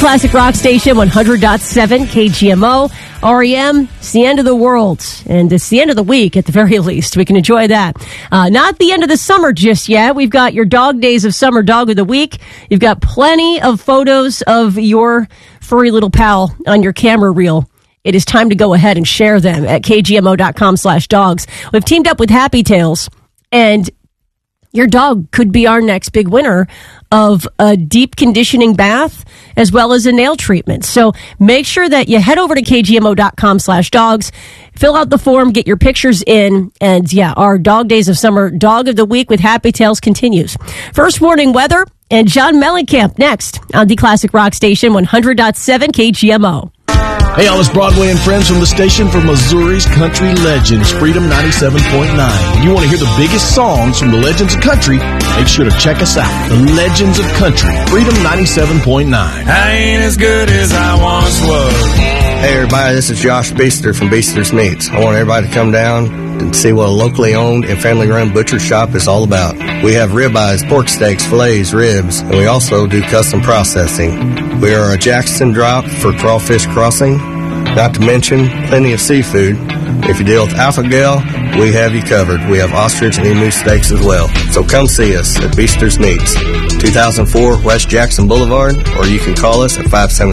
Classic Rock Station, 100.7 KGMO. REM, it's the end of the world, and it's the end of the week at the very least. We can enjoy that. Not the end of the summer just yet. We've got your Dog Days of Summer Dog of the Week. You've got plenty of photos of your furry little pal on your camera reel. It is time to go ahead and share them at kgmo.com/dogs. We've teamed up with Happy Tails, and your dog could be our next big winner of a deep conditioning bath as well as a nail treatment. So make sure that you head over to kgmo.com/dogs, fill out the form, get your pictures in, and our Dog Days of Summer Dog of the Week with Happy Tails continues. First warning weather and John Mellencamp next on the Classic Rock Station, 100.7 KGMO. Hey, all, it's Broadway and friends from the station for Missouri's country legends, Freedom 97.9. When you want to hear the biggest songs from the legends of country, make sure to check us out. The Legends of Country, Freedom 97.9. I ain't as good as I once was. Hey, everybody, this is Josh Beaster from Beaster's Meats. I want everybody to come down and see what a locally owned and family-run butcher shop is all about. We have ribeyes, pork steaks, fillets, ribs, and we also do custom processing. We are a Jackson drop for Crawfish Crossing, not to mention plenty of seafood. If you deal with alpha-gal, we have you covered. We have ostrich and emu steaks as well. So come see us at Beaster's Meats, 2004 West Jackson Boulevard, or you can call us at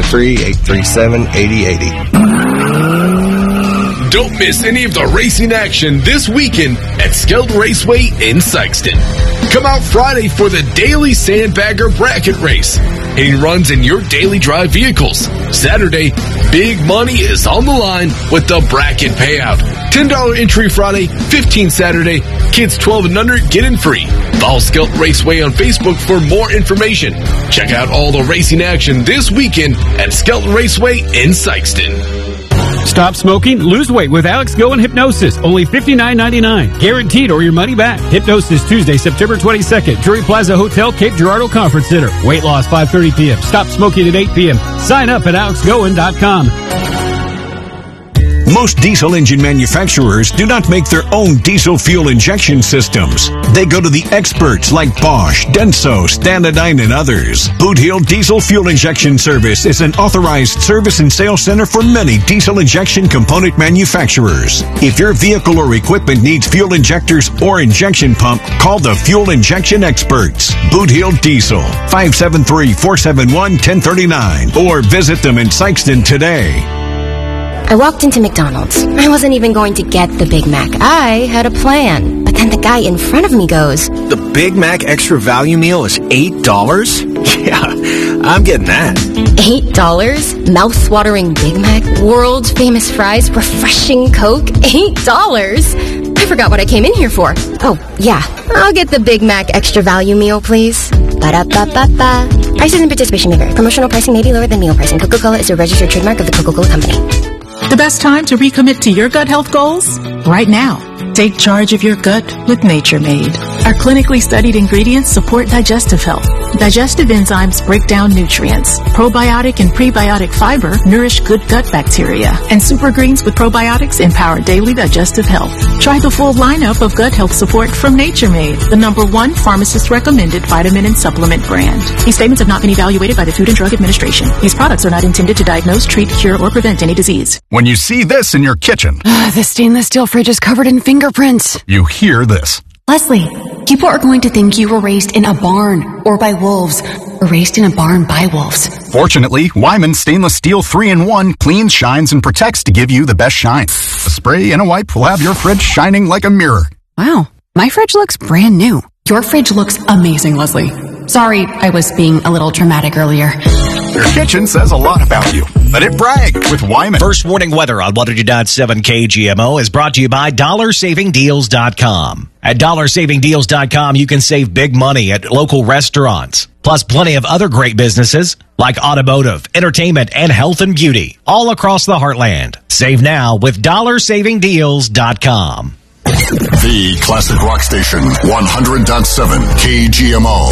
573-837-8080. Don't miss any of the racing action this weekend at Skeld Raceway in Sikeston. Come out Friday for the Daily Sandbagger Bracket Race. Hitting runs in your daily drive vehicles. Saturday, big money is on the line with the bracket payout. $10 entry Friday, $15 Saturday. Kids 12 and under get in free. Follow Skeld Raceway on Facebook for more information. Check out all the racing action this weekend at Skeld Raceway in Sikeston. Stop smoking, lose weight with Alex Go and Hypnosis. Only $59.99. Guaranteed or your money back. Hypnosis Tuesday, September 22nd. Drury Plaza Hotel, Cape Girardeau Conference Center. Weight loss 5:30 p.m. Stop smoking at 8 p.m. Sign up at alexgoen.com. Most diesel engine manufacturers do not make their own diesel fuel injection systems. They go to the experts like Bosch, Denso, Stanadyne, and others. Boot Hill Diesel Fuel Injection Service is an authorized service and sales center for many diesel injection component manufacturers. If your vehicle or equipment needs fuel injectors or injection pump, call the Fuel Injection Experts. Boot Hill Diesel, 573-471-1039, or visit them in Sikeston today. I walked into McDonald's. I wasn't even going to get the Big Mac. I had a plan. But then the guy in front of me goes, "The Big Mac Extra Value Meal is $8? Yeah, I'm getting that." $8? Mouth-watering Big Mac, world-famous fries, refreshing Coke, $8? I forgot what I came in here for. Oh, yeah. I'll get the Big Mac Extra Value Meal, please. Ba-da-ba-ba-ba. Prices and participation may vary. Promotional pricing may be lower than meal pricing. Coca-Cola is a registered trademark of the Coca-Cola Company. The best time to recommit to your gut health goals? Right now. Take charge of your gut with Nature Made. Our clinically studied ingredients support digestive health. Digestive enzymes break down nutrients. Probiotic and prebiotic fiber nourish good gut bacteria. And super greens with probiotics empower daily digestive health. Try the full lineup of gut health support from Nature Made, the #1 pharmacist-recommended vitamin and supplement brand. These statements have not been evaluated by the Food and Drug Administration. These products are not intended to diagnose, treat, cure, or prevent any disease. When you see this in your kitchen, the stainless steel fridge is covered in fingerprints. You hear this. Leslie, people are going to think you were raised in a barn or by wolves, or raised in a barn by wolves. Fortunately, Wyman Stainless Steel 3-in-1 cleans, shines, and protects to give you the best shine. A spray and a wipe will have your fridge shining like a mirror. Wow, my fridge looks brand new. Your fridge looks amazing, Leslie. Sorry, I was being a little dramatic earlier. Your kitchen says a lot about you. Let it brag with Wyman. First warning weather on 100.7 KGMO is brought to you by DollarSavingDeals.com. At DollarSavingDeals.com, you can save big money at local restaurants, plus plenty of other great businesses like automotive, entertainment, and health and beauty all across the heartland. Save now with DollarSavingDeals.com. The Classic Rock Station, 100.7 KGMO.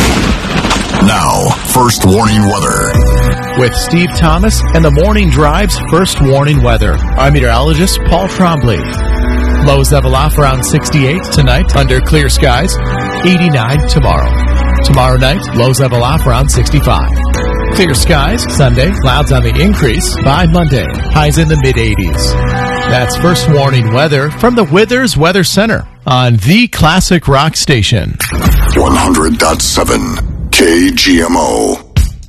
Now, first warning weather. With Steve Thomas and the Morning Drive's first warning weather. I'm meteorologist Paul Trombley. Lows level off around 68 tonight under clear skies, 89 tomorrow. Tomorrow night, lows level off around 65. Clear skies Sunday, clouds on the increase by Monday, highs in the mid-80s. That's first warning weather from the Withers Weather Center on the Classic Rock Station. 100.7 KGMO.